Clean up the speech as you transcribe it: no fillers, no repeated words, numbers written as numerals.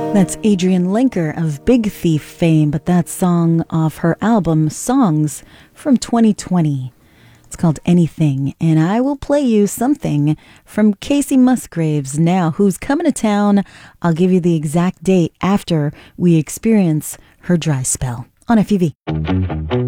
That's Adrienne Lenker of Big Thief fame, but that song off her album Songs from 2020. It's called Anything, and I will play you something from Kacey Musgraves now, who's coming to town. I'll give you the exact date after we experience her dry spell on FUV.